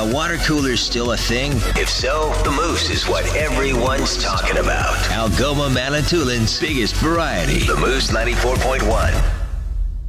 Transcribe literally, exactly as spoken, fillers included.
water cooler still a thing? If so, the Moose is what everyone's talking about. Algoma Manitoulин's biggest variety. The Moose ninety-four point one.